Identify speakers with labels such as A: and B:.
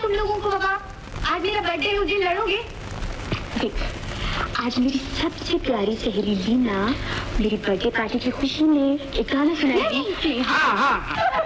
A: तुम लोगों को बाबा? आज मेरा बर्थडे है, मुझे लड़ोगे? आज मेरी सबसे प्यारी सहेली लीना मेरी बर्थडे पार्टी की खुशी में एक गाना सुनाएगी।
B: हाँ हाँ